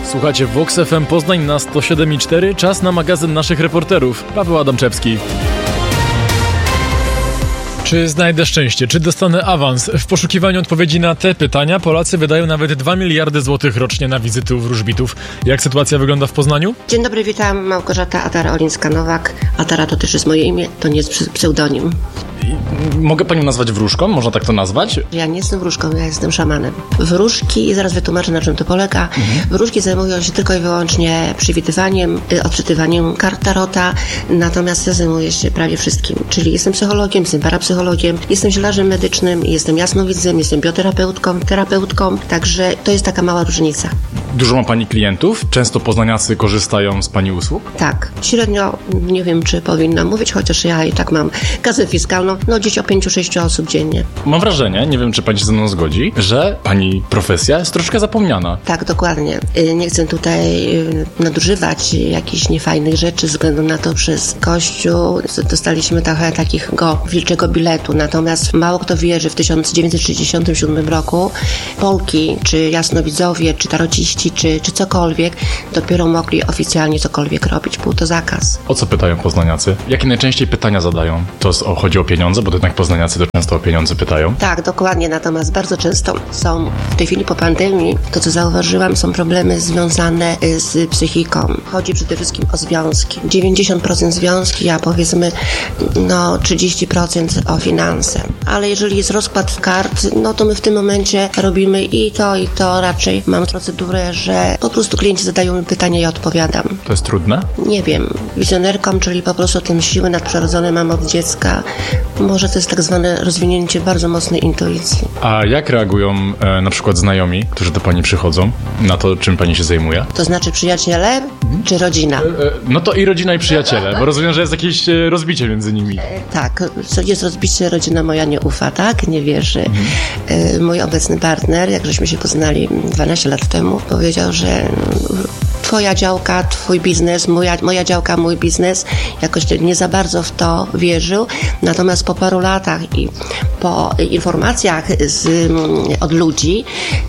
Słuchacie Vox FM Poznań na 107,4. Czas na magazyn naszych reporterów. Paweł Adamczewski. Czy znajdę szczęście? Czy dostanę awans? W poszukiwaniu odpowiedzi na te pytania Polacy wydają nawet 2 miliardy złotych rocznie na wizyty u wróżbitów. Jak sytuacja wygląda w Poznaniu? Dzień dobry, witam. Małgorzata Atara-Olińska-Nowak. Atara to też jest moje imię, to nie jest pseudonim. Mogę panią nazwać wróżką? Można tak to nazwać? Ja nie jestem wróżką, ja jestem szamanem. Wróżki, zaraz wytłumaczę, na czym to polega. Wróżki zajmują się tylko i wyłącznie przewidywaniem, odczytywaniem kart tarota, natomiast ja zajmuję się prawie wszystkim. Czyli jestem psychologiem, jestem parapsychologiem, jestem zielarzem medycznym, jestem jasnowidzem, jestem bioterapeutką, terapeutką, także to jest taka mała różnica. Dużo ma pani klientów? Często poznaniacy korzystają z pani usług? Tak. Średnio, nie wiem, czy powinnam mówić, chociaż ja i tak mam kasę fiskalną, gdzieś o 5-6 osób dziennie. Mam wrażenie, nie wiem, czy pani się ze mną zgodzi, że pani profesja jest troszkę zapomniana. Tak, dokładnie. Nie chcę tutaj nadużywać jakichś niefajnych rzeczy, ze względu na to przez Kościół dostaliśmy trochę takiego wilczego biletu, natomiast mało kto wie, że w 1967 roku Polki, czy jasnowidzowie, czy tarociści, czy cokolwiek, dopiero mogli oficjalnie cokolwiek robić. Był to zakaz. O co pytają poznaniacy? Jakie najczęściej pytania zadają? Chodzi o pieniądze, bo to jednak poznaniacy to często o pieniądze pytają. Tak, dokładnie, natomiast bardzo często są w tej chwili po pandemii, to co zauważyłam, są problemy związane z psychiką. Chodzi przede wszystkim o związki. 90% związki, a powiedzmy 30% o finanse. Ale jeżeli jest rozkład kart, to my w tym momencie robimy i to raczej mam procedurę, że po prostu klienci zadają mi pytania i ja odpowiadam. To jest trudne? Nie wiem. Wizjonerką, czyli po prostu tym siły nadprzyrodzone mam od dziecka. Może to jest tak zwane rozwinięcie bardzo mocnej intuicji. A jak reagują na przykład znajomi, którzy do pani przychodzą, na to, czym pani się zajmuje? To znaczy przyjaciele czy rodzina? No to i rodzina, i przyjaciele, bo rozumiem, że jest jakieś rozbicie między nimi. Tak, jest rozbicie, rodzina moja nie ufa, tak? Nie wierzy. Mój obecny partner, jak żeśmy się poznali 12 lat temu, powiedział, że twoja działka, twój biznes, moja działka, mój biznes. Jakoś nie za bardzo w to wierzył. Natomiast po paru latach i po informacjach od ludzi,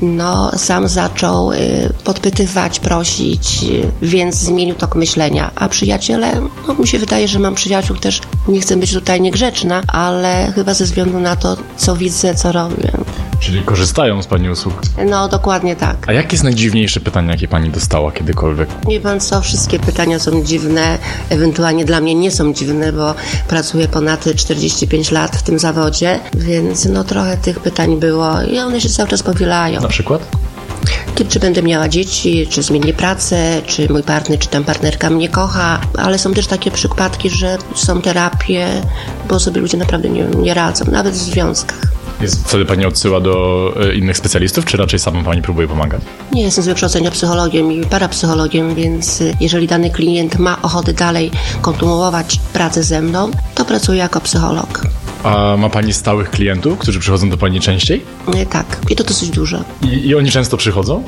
sam zaczął podpytywać, prosić, więc zmienił tok myślenia. A przyjaciele, mi się wydaje, że mam przyjaciół też, nie chcę być tutaj niegrzeczna, ale chyba ze względu na to, co widzę, co robię. Czyli korzystają z pani usług? Dokładnie tak. A jakie jest najdziwniejsze pytanie, jakie pani dostała kiedykolwiek? Nie pan co, wszystkie pytania są dziwne, ewentualnie dla mnie nie są dziwne, bo pracuję ponad 45 lat w tym zawodzie, więc trochę tych pytań było i one się cały czas powielają. Na przykład? Czy będę miała dzieci, czy zmienię pracę, czy mój partner, czy tam partnerka mnie kocha, ale są też takie przypadki, że są terapie, bo sobie ludzie naprawdę nie radzą, nawet w związkach. Wtedy pani odsyła do innych specjalistów, czy raczej sama pani próbuje pomagać? Nie, jestem z wykształcenia psychologiem i parapsychologiem, więc jeżeli dany klient ma ochotę dalej kontynuować pracę ze mną, to pracuję jako psycholog. A ma pani stałych klientów, którzy przychodzą do pani częściej? Tak, i to dosyć dużo. I oni często przychodzą?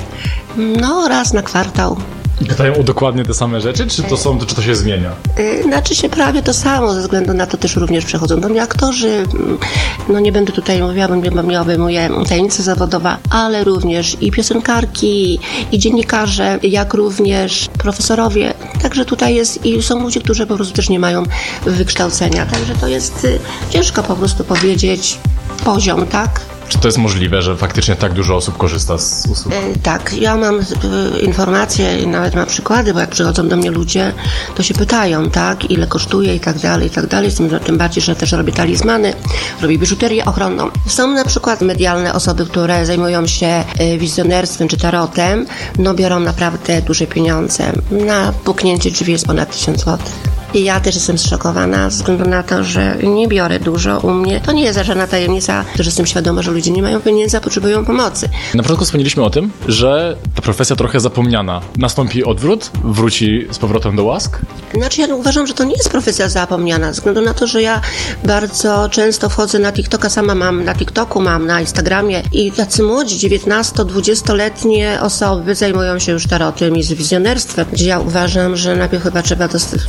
Raz na kwartał. I pytają o dokładnie te same rzeczy, czy to się zmienia? Znaczy się prawie to samo, ze względu na to też również przychodzą do mnie aktorzy. Nie będę tutaj mówiła, bo mnie obejmuje tajemnica zawodowa, ale również i piosenkarki, i dziennikarze, jak również profesorowie. Także tutaj jest i są ludzie, którzy po prostu też nie mają wykształcenia. Także to jest ciężko po prostu powiedzieć poziom, tak? Czy to jest możliwe, że faktycznie tak dużo osób korzysta z usług? Tak, ja mam informacje i nawet mam przykłady, bo jak przychodzą do mnie ludzie, to się pytają, tak, ile kosztuje i tak dalej, tym bardziej, że też robię talizmany, robię biżuterię ochronną. Są na przykład medialne osoby, które zajmują się wizjonerstwem czy tarotem, biorą naprawdę duże pieniądze. Na puknięcie drzwi jest ponad 1000 zł. I ja też jestem zszokowana ze względu na to, że nie biorę dużo u mnie. To nie jest żadna tajemnica, że jestem świadoma, że ludzie nie mają pieniędzy, a potrzebują pomocy. Na początku wspomnieliśmy o tym, że ta profesja trochę zapomniana. Nastąpi odwrót? Wróci z powrotem do łask? Znaczy ja uważam, że to nie jest profesja zapomniana, ze względu na to, że ja bardzo często wchodzę na TikToka, sama mam na TikToku, mam na Instagramie i tacy młodzi, 19-20-letnie osoby zajmują się już tarotem i z wizjonerstwem, gdzie ja uważam, że najpierw chyba trzeba złapać to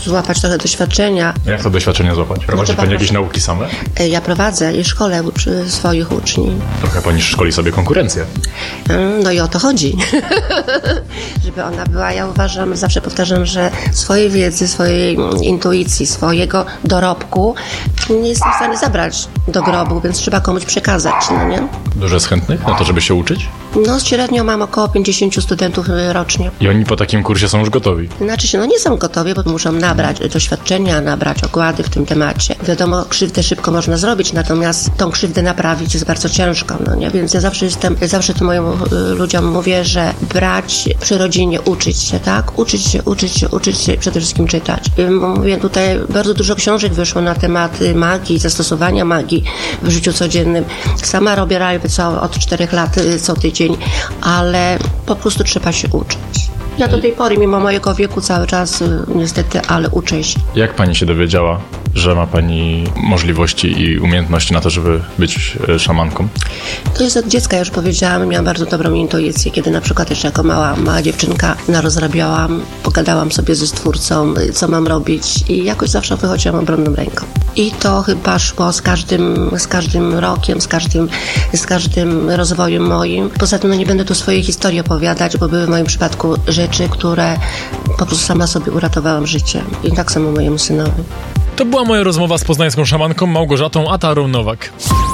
trochę doświadczenia. Jak to doświadczenie złapać? Prowadzi pani jakieś nauki same? Ja prowadzę i szkolę swoich uczniów. Trochę pani szkoli sobie konkurencję. No i o to chodzi. Żeby ona była, ja uważam, zawsze powtarzam, że swojej wiedzy, swojej intuicji, swojego dorobku nie jestem w stanie zabrać do grobu, więc trzeba komuś przekazać, no nie? Dużo jest chętnych na to, żeby się uczyć? No średnio mam około 50 studentów rocznie. I oni po takim kursie są już gotowi? Znaczy się, nie są gotowi, bo muszą nabrać doświadczenia, nabrać okłady w tym temacie. Wiadomo, krzywdę szybko można zrobić, natomiast tą krzywdę naprawić jest bardzo ciężko, no nie? Więc ja zawsze to moim ludziom mówię, że brać przy rodzinie, uczyć się, tak? Uczyć się, przede wszystkim czytać. Mówię, tutaj bardzo dużo książek wyszło na temat magii, zastosowania magii w życiu codziennym. Sama robię rajwy od 4 lat co tydzień, ale po prostu trzeba się uczyć. Ja do tej pory, mimo mojego wieku, cały czas niestety, ale uczę się. Jak pani się dowiedziała, że ma pani możliwości i umiejętności na to, żeby być szamanką? To jest od dziecka, już powiedziałam, miałam bardzo dobrą intuicję, kiedy na przykład jeszcze jako mała dziewczynka narozrabiałam, pogadałam sobie ze Stwórcą, co mam robić i jakoś zawsze wychodziłam obronną ręką. I to chyba szło z każdym rokiem, z każdym rozwojem moim. Poza tym nie będę tu swojej historii opowiadać, bo były w moim przypadku rzeczy, które po prostu sama sobie uratowałam życie. I tak samo mojemu synowi. To była moja rozmowa z poznańską szamanką Małgorzatą Atarą-Nowak.